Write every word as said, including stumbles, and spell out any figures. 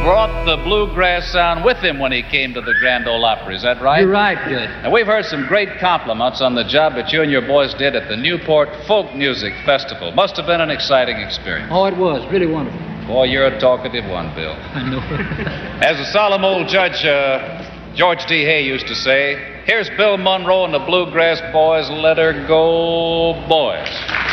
brought the bluegrass sound with him when he came to the Grand Ole Opry. Is that right? You're right, Billy. And we've heard some great compliments on the job that you and your boys did at the Newport Folk Music Festival. Must have been an exciting experience. Oh, it was. Really wonderful. Boy, you're a talkative one, Bill. I know. As a solemn old judge, uh, George D. Hay used to say, here's Bill Monroe and the Bluegrass Boys, let her go, boys.